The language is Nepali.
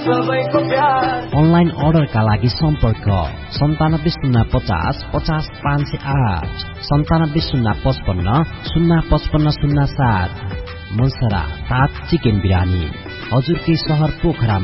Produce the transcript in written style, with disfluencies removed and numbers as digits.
अनलाइन अर्डरका लागि सम्पर्क 9705050508 970555055507। मनसरा ताज चिकन बिरानी हजुरकै शहर पोखरा